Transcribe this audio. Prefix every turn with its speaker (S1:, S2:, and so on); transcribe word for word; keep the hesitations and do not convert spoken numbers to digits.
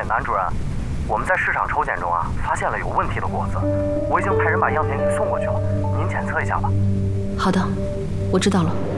S1: 哎，男主任，我们在市场抽检中啊，发现了有问题的果子，我已经派人把样品给送过去了，您检测一下吧。
S2: 好的，我知道了。